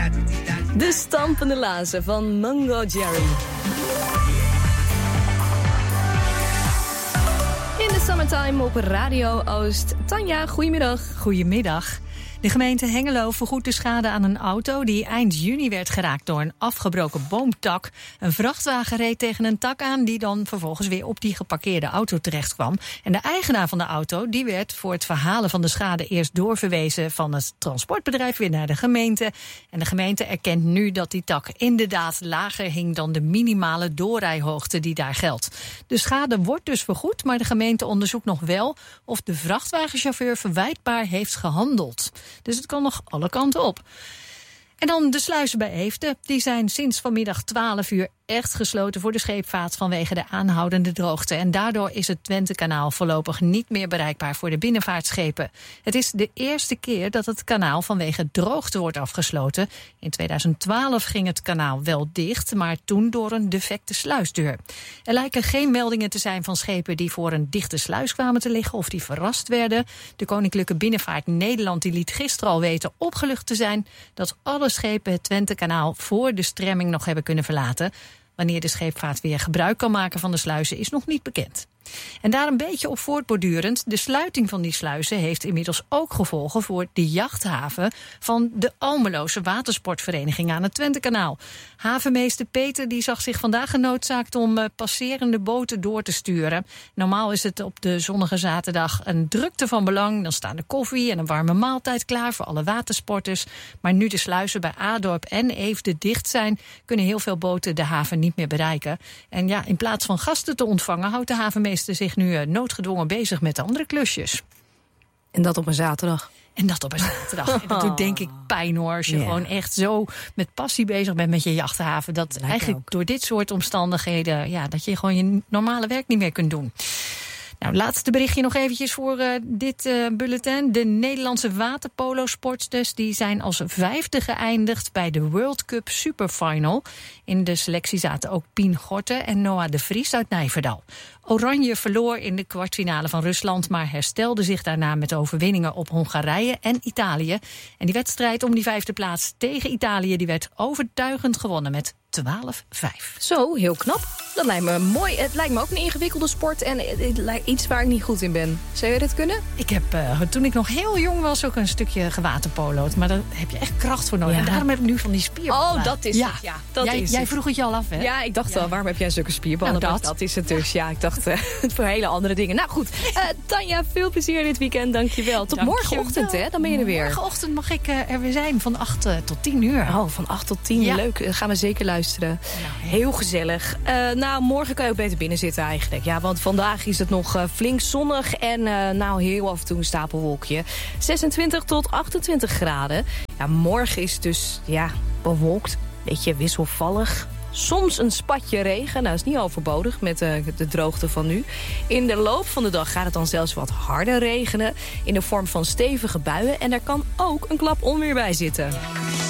De stampende lazen van Mungo Jerry. In de Summertime op Radio Oost. Tanja, goedemiddag. Goedemiddag. De gemeente Hengelo vergoedt de schade aan een auto die eind juni werd geraakt door een afgebroken boomtak. Een vrachtwagen reed tegen een tak aan die dan vervolgens weer op die geparkeerde auto terechtkwam. En de eigenaar van de auto die werd voor het verhalen van de schade eerst doorverwezen van het transportbedrijf weer naar de gemeente. En de gemeente erkent nu dat die tak inderdaad lager hing dan de minimale doorrijhoogte die daar geldt. De schade wordt dus vergoed, maar de gemeente onderzoekt nog wel of de vrachtwagenchauffeur verwijtbaar heeft gehandeld. Dus het kan nog alle kanten op. En dan de sluizen bij Eefde. Die zijn sinds vanmiddag 12 uur echt gesloten voor de scheepvaart vanwege de aanhoudende droogte. En daardoor is het Twentekanaal voorlopig niet meer bereikbaar voor de binnenvaartschepen. Het is de eerste keer dat het kanaal vanwege droogte wordt afgesloten. In 2012 ging het kanaal wel dicht, maar toen door een defecte sluisdeur. Er lijken geen meldingen te zijn van schepen die voor een dichte sluis kwamen te liggen of die verrast werden. De Koninklijke Binnenvaart Nederland die liet gisteren al weten opgelucht te zijn dat alle schepen het Twentekanaal voor de stremming nog hebben kunnen verlaten. Wanneer de scheepvaart weer gebruik kan maken van de sluizen is nog niet bekend. En daar een beetje op voortbordurend, de sluiting van die sluizen heeft inmiddels ook gevolgen voor de jachthaven van de Almeloze Watersportvereniging aan het Twentekanaal. Havenmeester Peter die zag zich vandaag genoodzaakt om passerende boten door te sturen. Normaal is het op de zonnige zaterdag een drukte van belang. Dan staan de koffie en een warme maaltijd klaar voor alle watersporters. Maar nu de sluizen bij Adorp en Eefde dicht zijn, kunnen heel veel boten de haven niet meer bereiken. En ja, in plaats van gasten te ontvangen houdt de havenmeester zich nu noodgedwongen bezig met andere klusjes. En dat op een zaterdag. En dat doet denk ik pijn hoor. Als je gewoon echt zo met passie bezig bent met je jachthaven. Dat lijkt eigenlijk ook door dit soort omstandigheden, dat je gewoon je normale werk niet meer kunt doen. Nou, laatste berichtje nog eventjes voor dit bulletin. De Nederlandse waterpolo-sportsters die zijn als 5e geëindigd bij de World Cup Superfinal. In de selectie zaten ook Pien Gorten en Noah de Vries uit Nijverdal. Oranje verloor in de kwartfinale van Rusland, maar herstelde zich daarna met overwinningen op Hongarije en Italië. En die wedstrijd om die 5e plaats tegen Italië die werd overtuigend gewonnen met 12-5. Zo, heel knap. Dat lijkt me mooi. Het lijkt me ook een ingewikkelde sport en iets waar ik niet goed in ben. Zou je dit kunnen? Ik heb toen ik nog heel jong was ook een stukje gewaterpolo'd. Maar daar heb je echt kracht voor nodig. Ja. En daarom heb ik nu van die spierballen. Oh, dat is het. Ja, jij vroeg het je al af, hè? Ja, ik dacht al, waarom heb jij zulke spierballen? Nou, dat is het dus. Ja, ik dacht voor hele andere dingen. Nou goed, Tanja, veel plezier dit weekend. Dank je wel. Tot morgenochtend, hè? Dan ben je er weer. Morgenochtend mag ik er weer zijn van 8 tot 10 uur. Oh, van 8 tot 10. Ja. Leuk. Gaan we zeker luisteren. Nou, heel gezellig. Morgen kan je ook beter binnen zitten eigenlijk. Ja, want vandaag is het nog flink zonnig en heel af en toe een stapelwolkje. 26 tot 28 graden. Ja, morgen is het dus bewolkt. Beetje wisselvallig. Soms een spatje regen. Nou, dat is niet overbodig met de droogte van nu. In de loop van de dag gaat het dan zelfs wat harder regenen. In de vorm van stevige buien. En er kan ook een klap onweer bij zitten.